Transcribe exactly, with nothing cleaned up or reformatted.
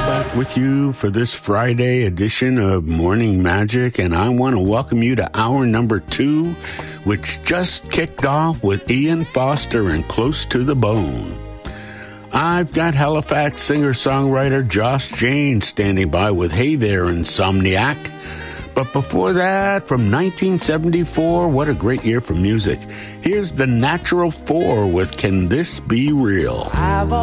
back with you for this Friday edition of Morning Magic, and I want to welcome you to hour number two, which just kicked off with Ian Foster and Close to the Bone. I've got Halifax singer-songwriter Josh Jane standing by with Hey There, Insomniac. But before that, from nineteen seventy-four, what a great year for music. Here's the Natural Four with Can This Be Real? I've